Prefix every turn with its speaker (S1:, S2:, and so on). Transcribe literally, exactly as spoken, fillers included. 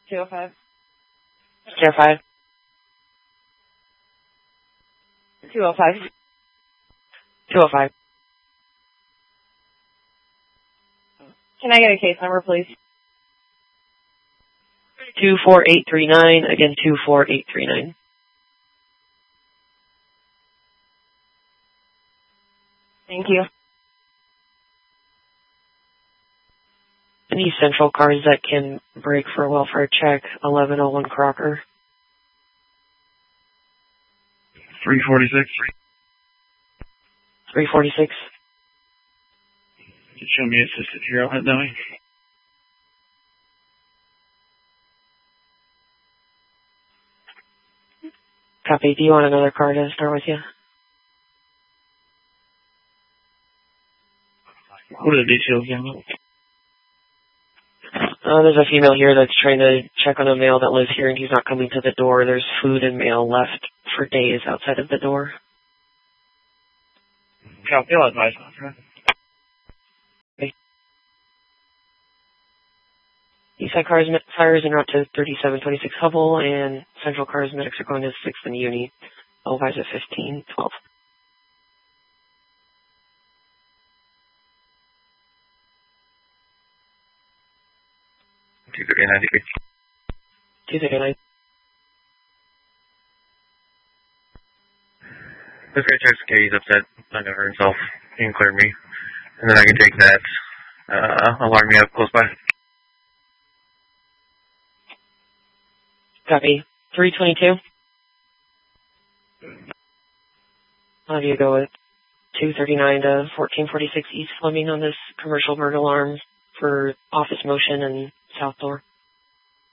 S1: two oh five.
S2: two oh five.
S1: two oh five.
S2: two oh five.
S1: Can I get a case number, please?
S2: two four eight three nine. Again, two four eight three nine.
S1: Thank you.
S2: Any central cars that can break for a welfare check, eleven oh one Crocker.
S3: three forty-six.
S2: three forty-six.
S3: Can you show me assisted here? I'll head that way.
S2: Copy. Do you want another car to start with you?
S3: What are the details again?
S2: Uh, there's a female here that's trying to check on a male that lives here and he's not coming to the door. There's food and mail left for days outside of the door.
S3: Copy. I'll advise.
S2: Okay. Eastside Cars fires en route to thirty-seven twenty-six Hubble, and Central Cars medics are going to sixth and Uni. I'll advise at fifteen twelve.
S3: two thirty-nine.
S2: two thirty-nine.
S3: This guy checks okay, he's upset, not gonna hurt himself. He can clear me. And then I can take that, uh, alarm me up close by.
S2: Copy. three twenty-two. I'll have you go with two thirty-nine to fourteen forty-six East Fleming on this commercial bird alarm for office motion and south door.